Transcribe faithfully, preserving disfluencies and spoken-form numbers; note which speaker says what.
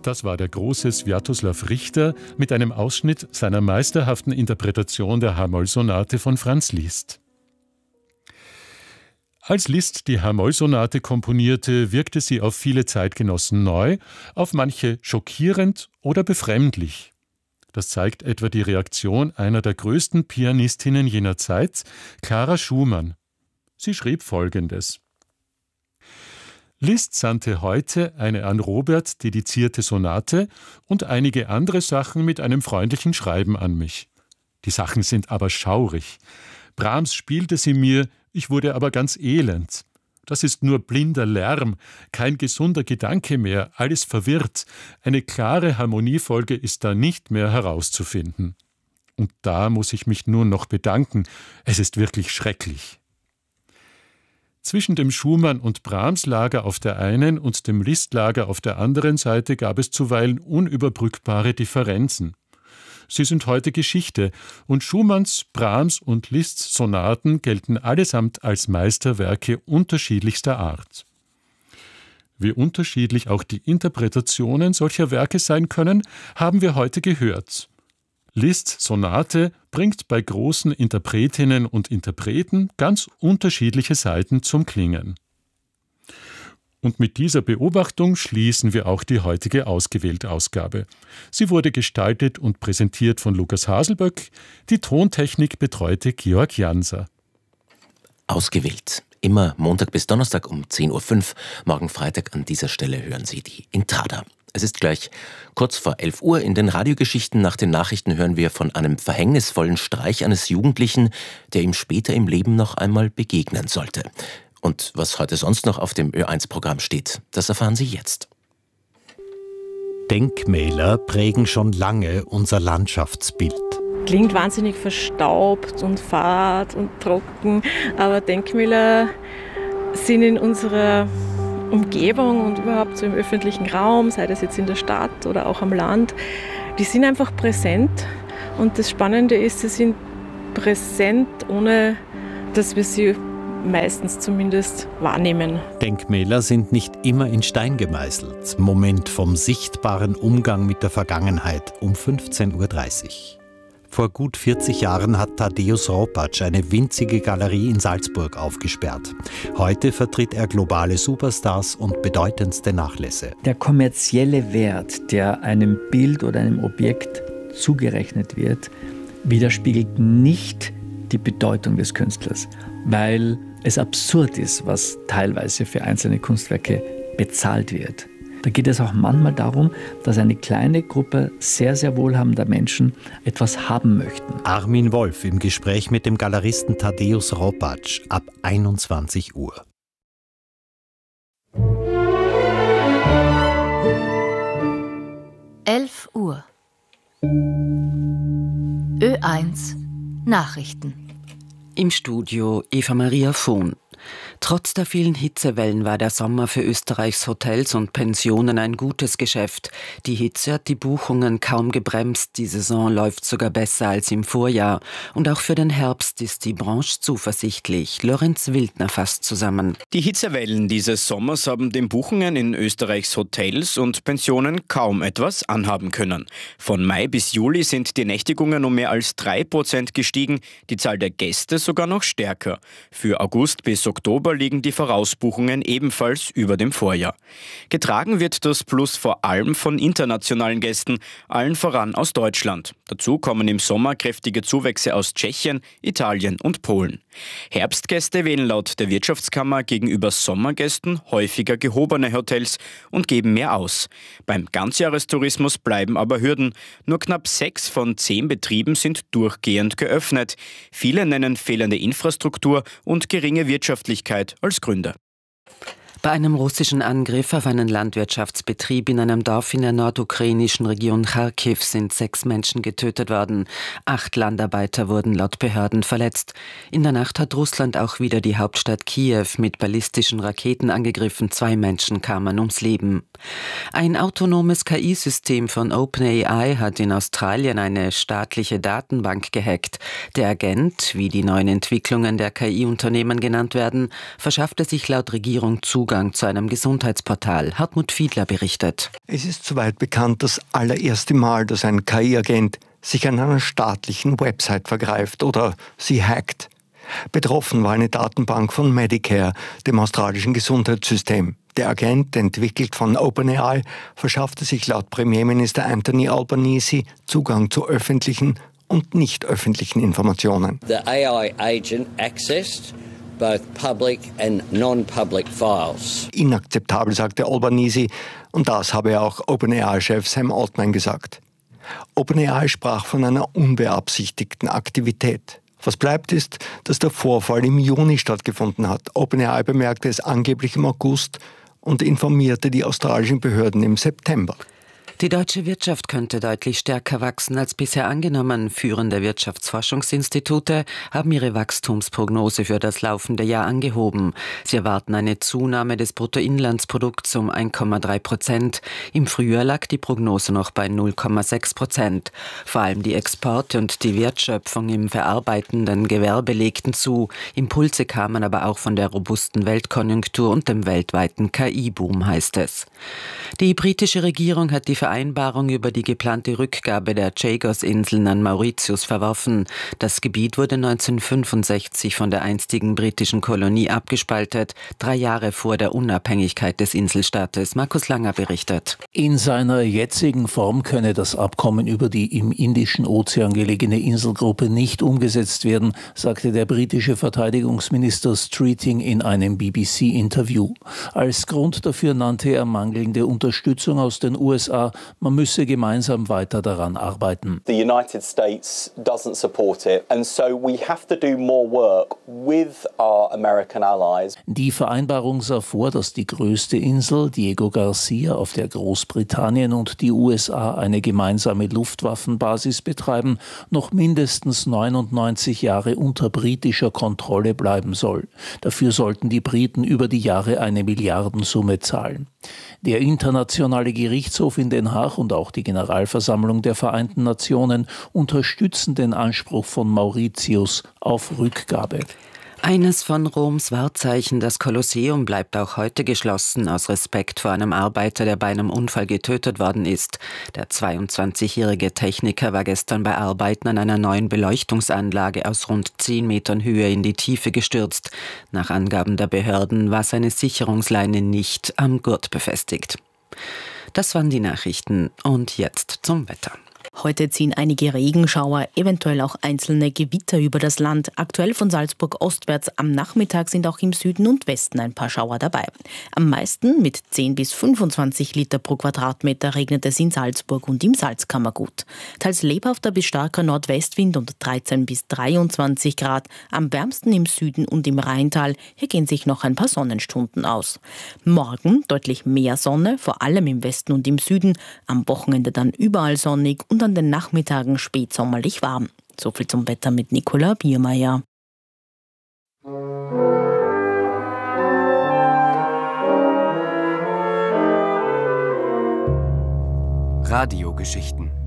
Speaker 1: Das war der große Swiatoslav Richter mit einem Ausschnitt seiner meisterhaften Interpretation der H-Moll-Sonate von Franz Liszt. Als Liszt die H-Moll-Sonate komponierte, wirkte sie auf viele Zeitgenossen neu, auf manche schockierend oder befremdlich. Das zeigt etwa die Reaktion einer der größten Pianistinnen jener Zeit, Clara Schumann. Sie schrieb Folgendes: Liszt sandte heute eine an Robert dedizierte Sonate und einige andere Sachen mit einem freundlichen Schreiben an mich. Die Sachen sind aber schaurig. Brahms spielte sie mir, ich wurde aber ganz elend. Das ist nur blinder Lärm, kein gesunder Gedanke mehr, alles verwirrt. Eine klare Harmoniefolge ist da nicht mehr herauszufinden. Und da muss ich mich nun noch bedanken. Es ist wirklich schrecklich. Zwischen dem Schumann- und Brahms-Lager auf der einen und dem Liszt-Lager auf der anderen Seite gab es zuweilen unüberbrückbare Differenzen. Sie sind heute Geschichte und Schumanns, Brahms und Liszts Sonaten gelten allesamt als Meisterwerke unterschiedlichster Art. Wie unterschiedlich auch die Interpretationen solcher Werke sein können, haben wir heute gehört. Liszts Sonate bringt bei großen Interpretinnen und Interpreten ganz unterschiedliche Seiten zum Klingen. Und mit dieser Beobachtung schließen wir auch die heutige Ausgewählt-Ausgabe. Sie wurde gestaltet und präsentiert von Lukas Haselböck, die Tontechnik betreute Georg Janser.
Speaker 2: Ausgewählt. Immer Montag bis Donnerstag um zehn Uhr fünf. Morgen Freitag an dieser Stelle hören Sie die Intrada. Es ist gleich kurz vor elf Uhr. In den Radiogeschichten nach den Nachrichten hören wir von einem verhängnisvollen Streich eines Jugendlichen, der ihm später im Leben noch einmal begegnen sollte. Und was heute sonst noch auf dem Ö eins Programm steht, das erfahren Sie jetzt.
Speaker 3: Denkmäler prägen schon lange unser Landschaftsbild.
Speaker 4: Klingt wahnsinnig verstaubt und fad und trocken, aber Denkmäler sind in unserer Umgebung und überhaupt so im öffentlichen Raum, sei das jetzt in der Stadt oder auch am Land, die sind einfach präsent. Und das Spannende ist, sie sind präsent, ohne dass wir sie meistens zumindest wahrnehmen.
Speaker 3: Denkmäler sind nicht immer in Stein gemeißelt. Moment vom sichtbaren Umgang mit der Vergangenheit um fünfzehn Uhr dreißig. Vor gut vierzig Jahren hat Tadeusz Ropacz eine winzige Galerie in Salzburg aufgesperrt. Heute vertritt er globale Superstars und bedeutendste Nachlässe.
Speaker 5: Der kommerzielle Wert, der einem Bild oder einem Objekt zugerechnet wird, widerspiegelt nicht die Bedeutung des Künstlers, weil es absurd ist, was teilweise für einzelne Kunstwerke bezahlt wird. Da geht es auch manchmal darum, dass eine kleine Gruppe sehr, sehr wohlhabender Menschen etwas haben möchten.
Speaker 3: Armin Wolf im Gespräch mit dem Galeristen Tadeusz Ropacz ab einundzwanzig Uhr.
Speaker 6: elf Uhr. Ö eins Nachrichten.
Speaker 7: Im Studio Eva Maria Vohn. Trotz der vielen Hitzewellen war der Sommer für Österreichs Hotels und Pensionen ein gutes Geschäft. Die Hitze hat die Buchungen kaum gebremst. Die Saison läuft sogar besser als im Vorjahr. Und auch für den Herbst ist die Branche zuversichtlich. Lorenz Wildner fasst zusammen.
Speaker 8: Die Hitzewellen dieses Sommers haben den Buchungen in Österreichs Hotels und Pensionen kaum etwas anhaben können. Von Mai bis Juli sind die Nächtigungen um mehr als drei Prozent gestiegen, die Zahl der Gäste sogar noch stärker. Für August bis Oktober liegen die Vorausbuchungen ebenfalls über dem Vorjahr. Getragen wird das Plus vor allem von internationalen Gästen, allen voran aus Deutschland. Dazu kommen im Sommer kräftige Zuwächse aus Tschechien, Italien und Polen. Herbstgäste wählen laut der Wirtschaftskammer gegenüber Sommergästen häufiger gehobene Hotels und geben mehr aus. Beim Ganzjahrestourismus bleiben aber Hürden. Nur knapp sechs von zehn Betrieben sind durchgehend geöffnet. Viele nennen fehlende Infrastruktur und geringe Wirtschaftlichkeit als Gründe.
Speaker 7: Bei einem russischen Angriff auf einen Landwirtschaftsbetrieb in einem Dorf in der nordukrainischen Region Charkiw sind sechs Menschen getötet worden. Acht Landarbeiter wurden laut Behörden verletzt. In der Nacht hat Russland auch wieder die Hauptstadt Kiew mit ballistischen Raketen angegriffen. Zwei Menschen kamen ums Leben. Ein autonomes K I-System von OpenAI hat in Australien eine staatliche Datenbank gehackt. Der Agent, wie die neuen Entwicklungen der K I-Unternehmen genannt werden, verschaffte sich laut Regierung Zugang Zugang zu einem Gesundheitsportal. Hartmut Fiedler berichtet.
Speaker 9: Es ist soweit bekannt, das allererste Mal, dass ein K I-Agent sich an einer staatlichen Website vergreift oder sie hackt. Betroffen war eine Datenbank von Medicare, dem australischen Gesundheitssystem. Der Agent, entwickelt von OpenAI, verschaffte sich laut Premierminister Anthony Albanese Zugang zu öffentlichen und nicht öffentlichen Informationen.
Speaker 10: The A I agent accessed both public and non-public files.
Speaker 9: Inakzeptabel, sagte Albanese, und das habe auch OpenAI-Chef Sam Altman gesagt. OpenAI sprach von einer unbeabsichtigten Aktivität. Was bleibt ist, dass der Vorfall im Juni stattgefunden hat. OpenAI bemerkte es angeblich im August und informierte die australischen Behörden im September.
Speaker 7: Die deutsche Wirtschaft könnte deutlich stärker wachsen als bisher angenommen. Führende Wirtschaftsforschungsinstitute haben ihre Wachstumsprognose für das laufende Jahr angehoben. Sie erwarten eine Zunahme des Bruttoinlandsprodukts um eins Komma drei Prozent. Im Frühjahr lag die Prognose noch bei null Komma sechs Prozent. Vor allem die Exporte und die Wertschöpfung im verarbeitenden Gewerbe legten zu. Impulse kamen aber auch von der robusten Weltkonjunktur und dem weltweiten K I-Boom, heißt es. Die britische Regierung hat die Vereinbarung über die geplante Rückgabe der Chagos-Inseln an Mauritius verworfen. Das Gebiet wurde neunzehnhundertfünfundsechzig von der einstigen britischen Kolonie abgespaltet, drei Jahre vor der Unabhängigkeit des Inselstaates. Markus Langer berichtet.
Speaker 11: In seiner jetzigen Form könne das Abkommen über die im Indischen Ozean gelegene Inselgruppe nicht umgesetzt werden, sagte der britische Verteidigungsminister Streeting in einem B B C-Interview. Als Grund dafür nannte er mangelnde Unterstützung aus den U S A. Man müsse gemeinsam weiter daran arbeiten.
Speaker 12: The United States doesn't support it, and so we have to do more work with our American allies.
Speaker 11: Die Vereinbarung sah vor, dass die größte Insel, Diego Garcia, auf der Großbritannien und die U S A eine gemeinsame Luftwaffenbasis betreiben, noch mindestens neunundneunzig Jahre unter britischer Kontrolle bleiben soll. Dafür sollten die Briten über die Jahre eine Milliardensumme zahlen. Der Internationale Gerichtshof in Den Haag und auch die Generalversammlung der Vereinten Nationen unterstützen den Anspruch von Mauritius auf Rückgabe.
Speaker 7: Eines von Roms Wahrzeichen, das Kolosseum, bleibt auch heute geschlossen, aus Respekt vor einem Arbeiter, der bei einem Unfall getötet worden ist. Der zweiundzwanzigjährige Techniker war gestern bei Arbeiten an einer neuen Beleuchtungsanlage aus rund zehn Metern Höhe in die Tiefe gestürzt. Nach Angaben der Behörden war seine Sicherungsleine nicht am Gurt befestigt. Das waren die Nachrichten und jetzt zum Wetter.
Speaker 13: Heute ziehen einige Regenschauer, eventuell auch einzelne Gewitter über das Land. Aktuell von Salzburg ostwärts. Am Nachmittag sind auch im Süden und Westen ein paar Schauer dabei. Am meisten mit zehn bis fünfundzwanzig Liter pro Quadratmeter regnet es in Salzburg und im Salzkammergut. Teils lebhafter bis starker Nordwestwind und dreizehn bis dreiundzwanzig Grad. Am wärmsten im Süden und im Rheintal. Hier gehen sich noch ein paar Sonnenstunden aus. Morgen deutlich mehr Sonne, vor allem im Westen und im Süden. Am Wochenende dann überall sonnig und an den Nachmittagen spätsommerlich warm. So viel zum Wetter mit Nicola Biermeier.
Speaker 14: Radiogeschichten.